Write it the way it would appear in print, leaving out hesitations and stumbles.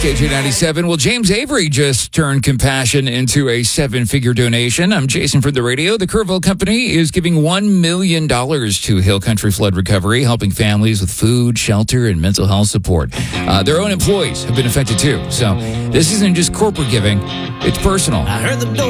KJ97. Well, James Avery just turned compassion into a 7-figure donation. I'm Jason from the radio. The Kerrville Company is giving $1 million to Hill Country Flood Recovery, helping families with food, shelter, and mental health support. Their own employees have been affected too. So this isn't just corporate giving, it's personal. I heard the door